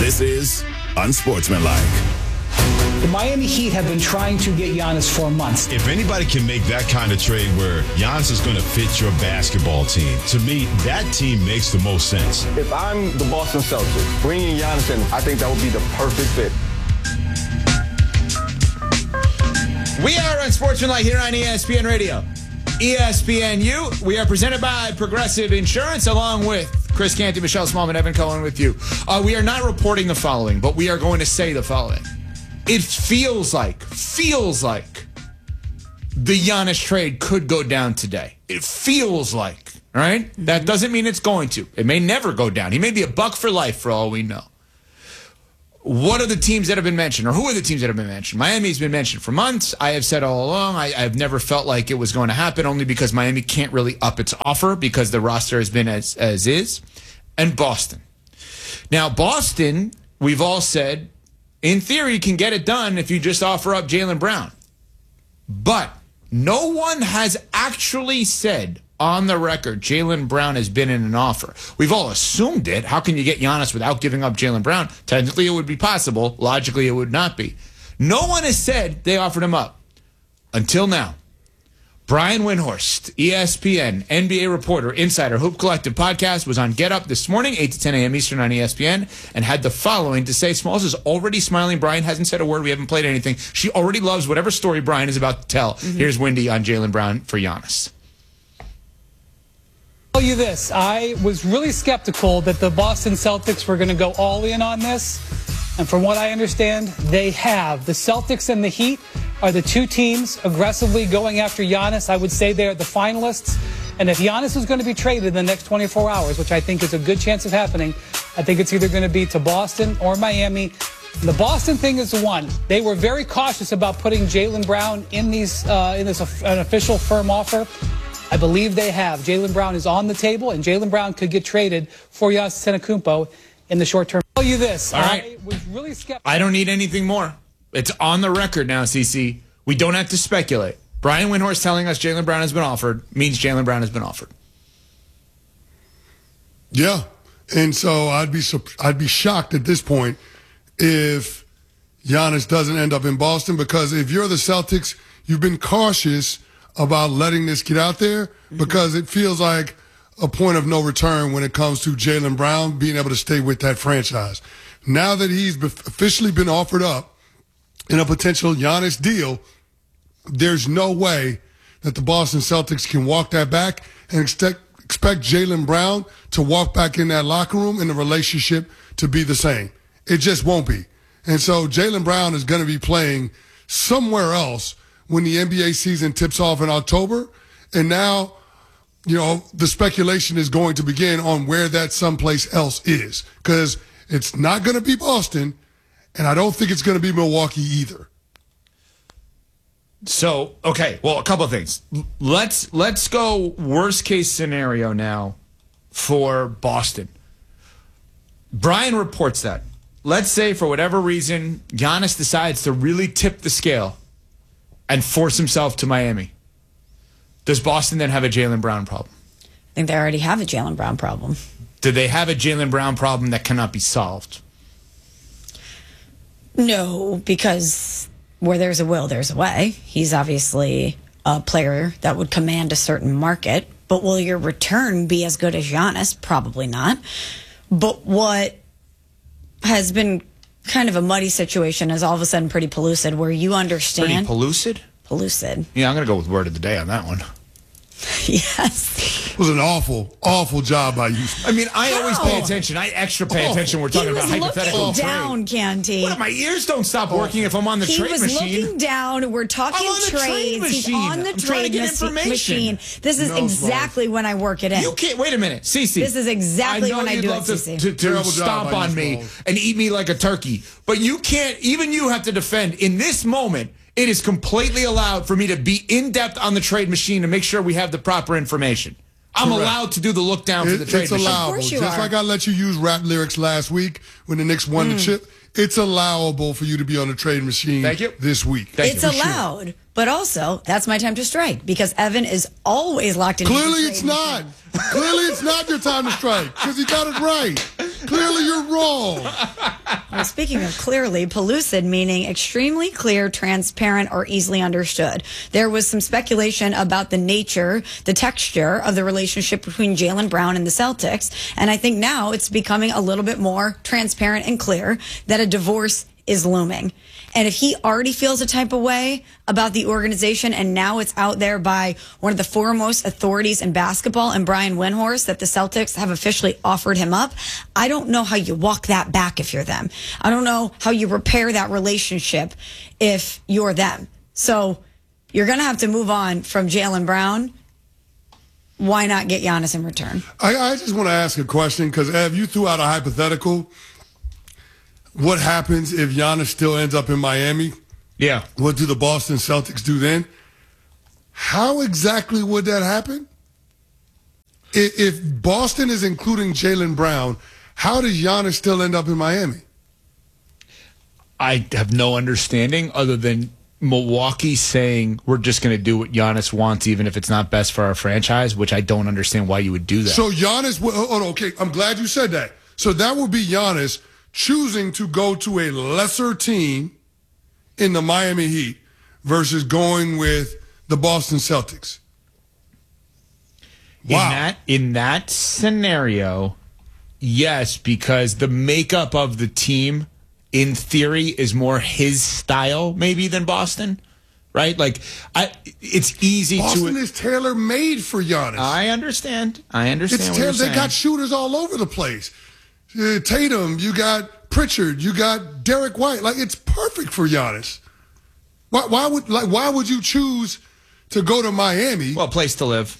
This is Unsportsmanlike. The Miami Heat have been trying to get Giannis for months. If anybody can make that kind of trade where Giannis is going to fit your basketball team, to me, that team makes the most sense. If I'm the Boston Celtics, bringing Giannis in, I think that would be the perfect fit. We are Unsportsmanlike here on ESPN Radio. ESPNU. We are presented by Progressive Insurance along with Chris Canty, Michelle Smallman, Evan Cohen with you. We are not reporting the following, but we are going to say the following. It feels like the Giannis trade could go down today. It feels like, right? That doesn't mean it's going to. It may never go down. He may be a buck for life for all we know. What are the teams that have been mentioned, or who are the teams that have been mentioned? Miami's been mentioned for months. I have said all along, I've never felt like it was going to happen, only because Miami can't really up its offer because the roster has been as is. And Boston. Now, Boston, we've all said, in theory, can get it done if you just offer up Jaylen Brown. But no one has actually said on the record Jaylen Brown has been in an offer. We've all assumed it. How can you get Giannis without giving up Jaylen Brown? Technically, it would be possible. Logically, it would not be. No one has said they offered him up until now. Brian Windhorst, ESPN, NBA reporter, insider, Hoop Collective podcast, was on Get Up this morning, 8 to 10 a.m. Eastern on ESPN, and had the following to say. Smalls is already smiling. Brian hasn't said a word. We haven't played anything. She already loves whatever story Brian is about to tell. Here's Windy on Jaylen Brown for Giannis. I'll tell you this. I was really skeptical that the Boston Celtics were going to go all in on this. And from what I understand, they have. The Celtics and the Heat are the two teams aggressively going after Giannis. I would say they're the finalists. And if Giannis is going to be traded in the next 24 hours, which I think is a good chance of happening, I think it's either going to be to Boston or Miami. The Boston thing is the one. They were very cautious about putting Jaylen Brown in this an official firm offer. I believe they have. Jaylen Brown is on the table, and Jaylen Brown could get traded for Giannis Antetokounmpo in the short term. I'll tell you this. All right. I was really skeptical. I don't need anything more. It's on the record now, CC. We don't have to speculate. Brian Windhorst telling us Jaylen Brown has been offered means Jaylen Brown has been offered. Yeah. And so I'd be shocked at this point if Giannis doesn't end up in Boston, because if you're the Celtics, you've been cautious about letting this get out there because it feels like a point of no return when it comes to Jaylen Brown being able to stay with that franchise. Now that he's officially been offered up in a potential Giannis deal, there's no way that the Boston Celtics can walk that back and expect Jaylen Brown to walk back in that locker room and the relationship to be the same. It just won't be. And so Jaylen Brown is going to be playing somewhere else when the NBA season tips off in October. And now, you know, the speculation is going to begin on where that someplace else is, because it's not going to be Boston, and I don't think it's going to be Milwaukee either. So, okay, well, a couple of things. Let's go worst case scenario now for Boston. Brian reports that. Let's say for whatever reason Giannis decides to really tip the scale and force himself to Miami. Does Boston then have a Jaylen Brown problem? I think they already have a Jaylen Brown problem. Do they have a Jaylen Brown problem that cannot be solved? No, because where there's a will, there's a way. He's obviously a player that would command a certain market. But will your return be as good as Giannis? Probably not. But what has been kind of a muddy situation is all of a sudden pretty pellucid, where you understand. Pretty pellucid? Pellucid. Yeah, I'm going to go with word of the day on that one. Yes. It was an awful job by you. I mean, I always pay attention. I extra pay attention. We're talking about hypothetical He was looking down, Canty. What, my ears don't stop working if I'm on the trade machine. He was looking down. We're talking trades. He's on the trade machine. This is exactly when I work it in. You can't. Wait a minute. Cece. This is exactly when I do it, Cece. To stomp on me and eat me like a turkey. But you can't, even you have to defend. In this moment, it is completely allowed for me to be in-depth on the trade machine to make sure we have the proper information. I'm allowed to do the look down for the trade machine. It's allowable. Just like I let you use rap lyrics last week when the Knicks won the chip, it's allowable for you to be on the trade machine this week. It's allowed. But also, that's my time to strike, because Evan is always locked in. Clearly it's not. Clearly it's not your time to strike, because he got it right. Clearly, you're wrong. Well, speaking of clearly, pellucid meaning extremely clear, transparent, or easily understood. There was some speculation about the nature, the texture of the relationship between Jaylen Brown and the Celtics. And I think now it's becoming a little bit more transparent and clear that a divorce is looming. And if he already feels a type of way about the organization, and now it's out there by one of the foremost authorities in basketball, and Brian Windhorst, that the Celtics have officially offered him up, I don't know how you walk that back if you're them. I don't know how you repair that relationship if you're them. So you're going to have to move on from Jaylen Brown. Why not get Giannis in return? I just want to ask a question because, Ev, you threw out a hypothetical. What happens if Giannis still ends up in Miami? Yeah. What do the Boston Celtics do then? How exactly would that happen? If Boston is including Jaylen Brown, how does Giannis still end up in Miami? I have no understanding other than Milwaukee saying we're just going to do what Giannis wants even if it's not best for our franchise, which I don't understand why you would do that. So Giannis, okay, I'm glad you said that. So that would be Giannis choosing to go to a lesser team in the Miami Heat versus going with the Boston Celtics. Wow. In that scenario, yes, because the makeup of the team, in theory, is more his style maybe than Boston, right? Like, it's easy Boston to... is tailor-made for Giannis. I understand. It's what you're saying. They got shooters all over the place. Tatum, you got Pritchard, you got Derek White. Like, it's perfect for Giannis. Why would you choose to go to Miami? Well, place to live.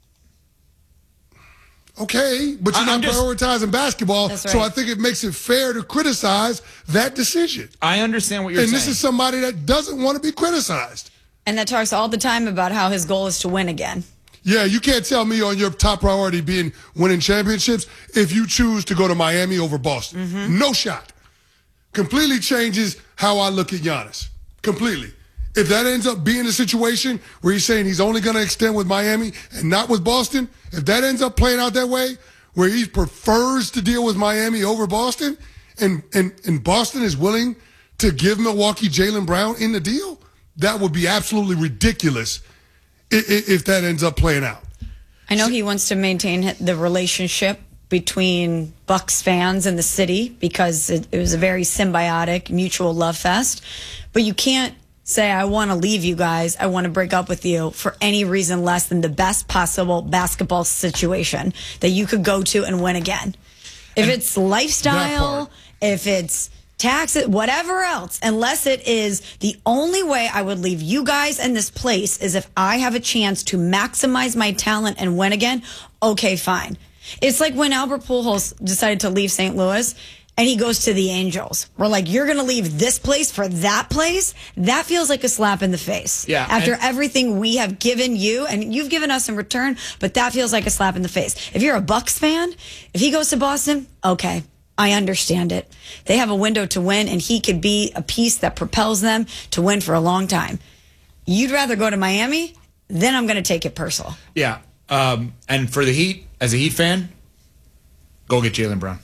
Okay, but you're not prioritizing basketball, That's right. So I think it makes it fair to criticize that decision. I understand what you're saying. And this is somebody that doesn't want to be criticized. And that talks all the time about how his goal is to win again. Yeah, you can't tell me on your top priority being winning championships if you choose to go to Miami over Boston. Mm-hmm. No shot. Completely changes how I look at Giannis. Completely. If that ends up being a situation where he's saying he's only going to extend with Miami and not with Boston, if that ends up playing out that way, where he prefers to deal with Miami over Boston, and Boston is willing to give Milwaukee Jaylen Brown in the deal, that would be absolutely ridiculous if that ends up playing out. I know he wants to maintain the relationship between Bucks fans and the city because it was a very symbiotic, mutual love fest. But you can't say, I want to leave you guys, I want to break up with you for any reason less than the best possible basketball situation that you could go to and win again. If it's lifestyle, if it's taxes, whatever else, unless it is the only way I would leave you guys in this place is if I have a chance to maximize my talent and win again, okay, fine. It's like when Albert Pujols decided to leave St. Louis and he goes to the Angels. We're like, you're going to leave this place for that place? That feels like a slap in the face. Yeah, after everything we have given you and you've given us in return, but that feels like a slap in the face. If you're a Bucks fan, if he goes to Boston, okay, I understand it. They have a window to win, and he could be a piece that propels them to win for a long time. You'd rather go to Miami? Then I'm going to take it personal. Yeah. And for the Heat, as a Heat fan, go get Jaylen Brown.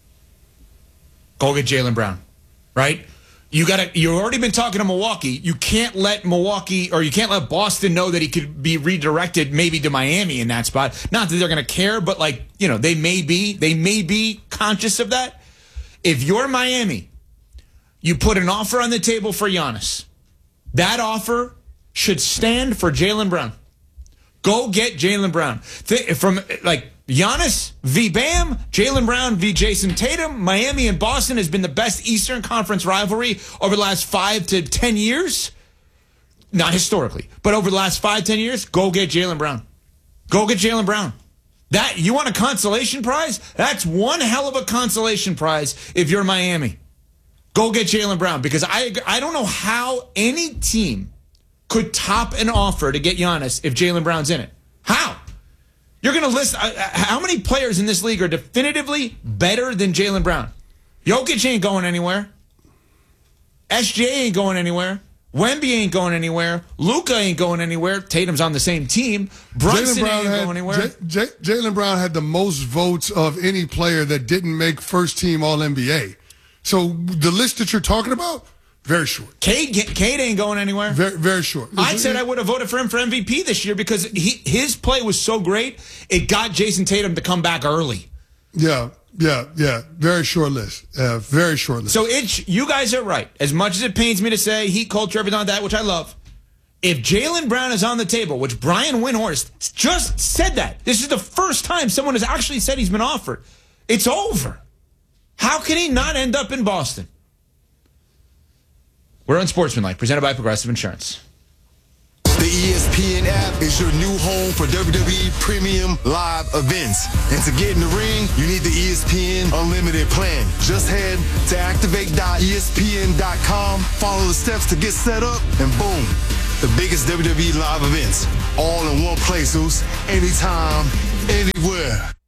Go get Jaylen Brown, right? You've already been talking to Milwaukee. You can't let Boston know that he could be redirected maybe to Miami in that spot. Not that they're going to care, but they may be conscious of that. If you're Miami, you put an offer on the table for Giannis. That offer should stand for Jaylen Brown. Go get Jaylen Brown. Giannis v. Bam, Jaylen Brown v. Jason Tatum. Miami and Boston has been the best Eastern Conference rivalry over the last 5 to 10 years. Not historically, but over the last 5-10 years, go get Jaylen Brown. Go get Jaylen Brown. That, you want a consolation prize? That's one hell of a consolation prize if you're Miami. Go get Jaylen Brown, because I don't know how any team could top an offer to get Giannis if Jaylen Brown's in it. How? You're going to list how many players in this league are definitively better than Jaylen Brown? Jokic ain't going anywhere. SJ ain't going anywhere. Wemby ain't going anywhere. Luka ain't going anywhere. Tatum's on the same team. Brunson ain't going anywhere. Jaylen Brown had the most votes of any player that didn't make first team All-NBA. So the list that you're talking about, very short. Cade ain't going anywhere. Very, very short. I said I would have voted for him for MVP this year because his play was so great, it got Jason Tatum to come back early. Yeah. Very short list. Very short list. So you guys are right. As much as it pains me to say Heat culture, everything like that, which I love, if Jaylen Brown is on the table, which Brian Windhorst just said that, this is the first time someone has actually said he's been offered, it's over. How can he not end up in Boston? We're on Sportsmanlike, presented by Progressive Insurance. The ESPN app is your new home for WWE Premium Live events. And to get in the ring, you need the ESPN Unlimited plan. Just head to activate.espn.com, follow the steps to get set up, and boom, the biggest WWE live events. All in one place, anytime, anywhere.